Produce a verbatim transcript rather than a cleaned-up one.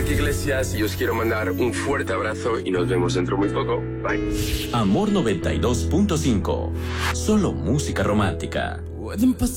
Enrique Iglesias y os quiero mandar un fuerte abrazo y nos vemos dentro muy poco. Bye. Amor noventa y dos punto cinco. Solo música romántica. Pueden pasar